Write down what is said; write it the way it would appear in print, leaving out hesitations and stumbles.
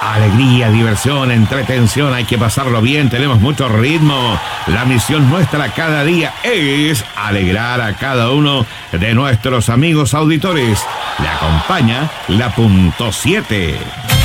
Alegría, diversión, entretención, hay que pasarlo bien, tenemos mucho ritmo. La misión nuestra cada día es alegrar a cada uno de nuestros amigos auditores. Le acompaña la .7.